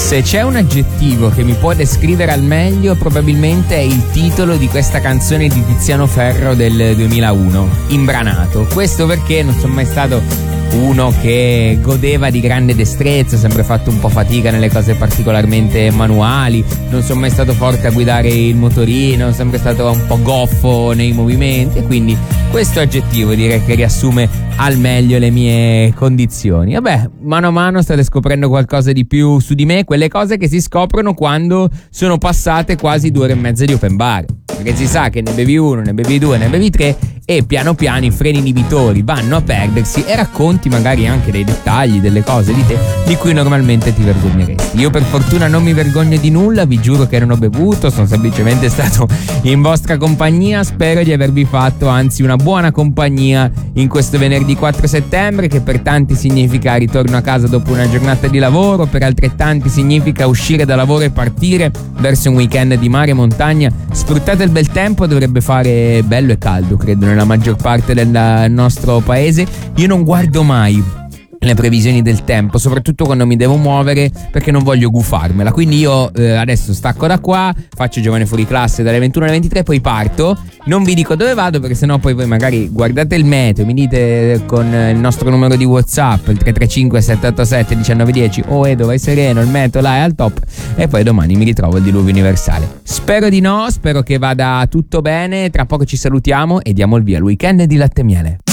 Se c'è un aggettivo che mi può descrivere al meglio, probabilmente è il titolo di questa canzone di Tiziano Ferro del 2001, Imbranato. Questo perché non sono mai stato uno che godeva di grande destrezza, ho sempre fatto un po' fatica nelle cose particolarmente manuali, non sono mai stato forte a guidare il motorino, sono sempre stato un po' goffo nei movimenti, e quindi questo aggettivo direi che riassume al meglio le mie condizioni. Vabbè, mano a mano state scoprendo qualcosa di più su di me, quelle cose che si scoprono quando sono passate quasi 2 ore e mezza di open bar, perché si sa che ne bevi uno, ne bevi due, ne bevi tre e piano piano i freni inibitori vanno a perdersi e racconti magari anche dei dettagli, delle cose di te di cui normalmente ti vergogneresti. Io per fortuna non mi vergogno di nulla, vi giuro che non ho bevuto, sono semplicemente stato in vostra compagnia, spero di avervi fatto anzi una buona compagnia in questo venerdì 4 settembre, che per tanti significa ritorno a casa dopo una giornata di lavoro, per altrettanti significa uscire da lavoro e partire verso un weekend di mare e montagna. Sfruttate il bel tempo, dovrebbe fare bello e caldo, credo, nella maggior parte del nostro paese. Io non guardo mai le previsioni del tempo, soprattutto quando mi devo muovere, perché non voglio gufarmela. Quindi io adesso stacco da qua, faccio Giovane Fuori Classe dalle 21 alle 23, poi parto. Non vi dico dove vado, perché sennò poi voi magari guardate il meteo, mi dite con il nostro numero di WhatsApp, il 335 787 1910, oh Edo vai sereno, il meteo là è al top, e poi domani mi ritrovo il diluvio universale. Spero di no, spero che vada tutto bene. Tra poco ci salutiamo e diamo il via al weekend di Latte e Miele.